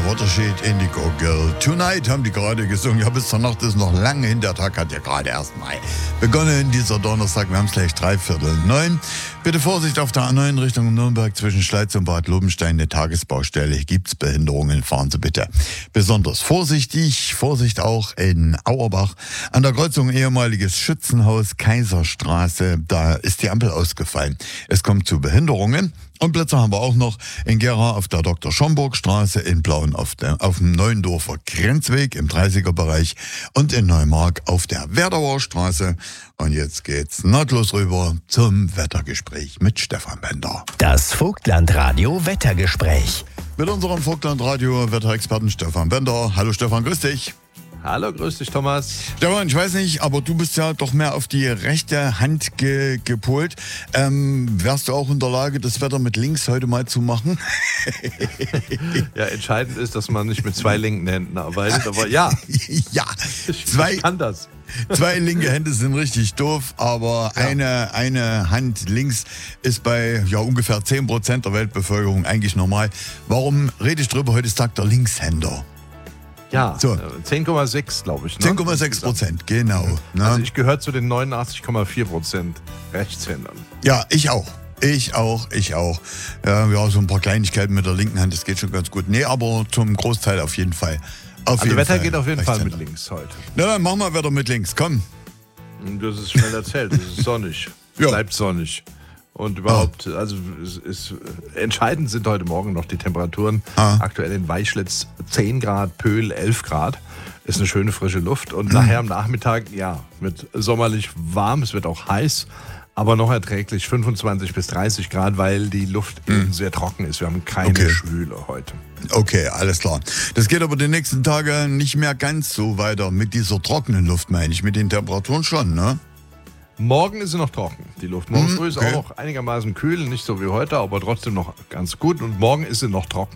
Watershed Indigo Girl. Tonight haben die gerade gesungen. Ja, bis zur Nacht ist noch lange hin. Der Tag hat ja gerade erst mal begonnen. Dieser Donnerstag, wir haben es gleich 8:45. Bitte Vorsicht auf der A9 Richtung Nürnberg zwischen Schleiz und Bad Lobenstein. Eine Tagesbaustelle. Gibt's Behinderungen? Fahren Sie bitte besonders vorsichtig. Vorsicht auch in Auerbach. An der Kreuzung ehemaliges Schützenhaus Kaiserstraße. Da ist die Ampel ausgefallen. Es kommt zu Behinderungen. Und Plätze haben wir auch noch in Gera auf der Dr.-Schomburg-Straße, in Plauen auf dem Neuendorfer Grenzweg im 30er-Bereich und in Neumark auf der Werdauer Straße. Und jetzt geht's nahtlos rüber zum Wettergespräch mit Stefan Bender. Das Vogtlandradio Wettergespräch. Mit unserem Vogtlandradio Wetterexperten Stefan Bender. Hallo Stefan, grüß dich. Hallo, grüß dich, Thomas. Stefan, ich weiß nicht, aber du bist ja doch mehr auf die rechte Hand gepolt. Wärst du auch in der Lage, das Wetter mit links heute mal zu machen? Ja, entscheidend ist, dass man nicht mit zwei linken Händen arbeitet, aber ja. Ja, Ich kann das. Zwei linke Hände sind richtig doof, aber Ja. eine Hand links ist bei ungefähr 10% der Weltbevölkerung eigentlich normal. Warum rede ich drüber? Heute ist Tag der Linkshänder. Ja, So. 10,6 glaube ich. Ne? 10,6%, genau. Ne? Also ich gehöre zu den 89,4% Rechtshändern. Ja, ich auch. Ich auch. Ja, so ein paar Kleinigkeiten mit der linken Hand, das geht schon ganz gut. Nee, aber zum Großteil auf jeden Fall. Also Wetter geht auf jeden Fall mit links heute. Na, dann machen wir Wetter mit links, komm. Das ist schnell erzählt, es ist sonnig. Ja. Bleibt sonnig. Und überhaupt, also entscheidend sind heute Morgen noch die Temperaturen. Aktuell in Weischlitz 10 Grad, Pöhl 11 Grad. Ist eine schöne frische Luft. Und nachher am Nachmittag, ja, wird sommerlich warm, es wird auch heiß, aber noch erträglich 25 bis 30 Grad, weil die Luft eben sehr trocken ist. Wir haben keine Schwüle heute. Okay, alles klar. Das geht aber die nächsten Tage nicht mehr ganz so weiter mit dieser trockenen Luft, meine ich. Mit den Temperaturen schon, ne? Morgen ist sie noch trocken, die Luft. Morgen früh ist auch noch einigermaßen kühl, nicht so wie heute, aber trotzdem noch ganz gut. Und morgen ist sie noch trocken.